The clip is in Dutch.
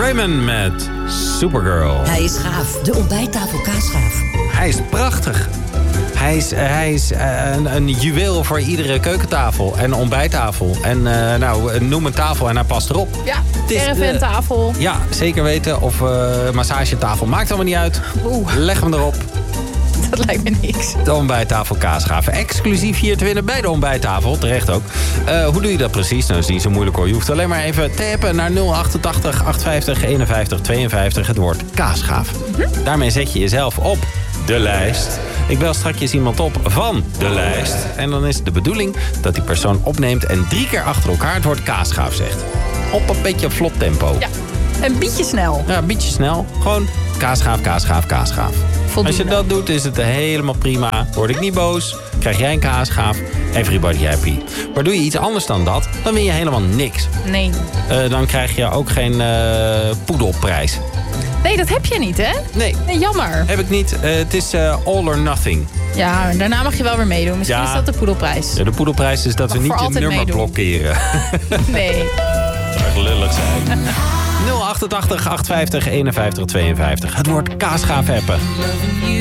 Raymond met Supergirl. Hij is gaaf. De ontbijttafel kaasgaaf. Hij is prachtig. Hij is een juweel voor iedere keukentafel en ontbijttafel. En noem een tafel en hij past erop. Ja, caravan-tafel. Ja, zeker weten. Of massagetafel. Maakt allemaal niet uit. Leg hem erop. Dat lijkt me niks. De ontbijttafel kaasgaven. Exclusief hier te winnen bij de ontbijttafel. Terecht ook. Hoe doe je dat precies? Nou, dat is niet zo moeilijk hoor. Je hoeft alleen maar even te appen naar 088 850 51 52. Het woord kaasgaaf. Daarmee zet je jezelf op de lijst. Ik bel straks iemand op van de lijst. En dan is het de bedoeling dat die persoon opneemt en 3 keer achter elkaar het woord kaasgaaf zegt. Op een beetje vlot tempo. Ja, een beetje snel. Ja, een beetje snel. Gewoon kaasgaaf, kaasgaaf, kaasgaaf. Voldoende. Als je dat doet, is het helemaal prima. Word ik niet boos. Krijg jij een kaasgaaf. Everybody happy. Maar doe je iets anders dan dat, dan win je helemaal niks. Nee. Dan krijg je ook geen poedelprijs. Nee, dat heb je niet, hè? Nee, Jammer. heb ik niet. Het is all or nothing. Ja, daarna mag je wel weer meedoen. Misschien is dat de poedelprijs. Ja, de poedelprijs is dat we niet je nummer meedoen. blokkeren. Nee. Dat zou echt lullig zijn. 088 850 51 52. Het woord kaasgaaf appen.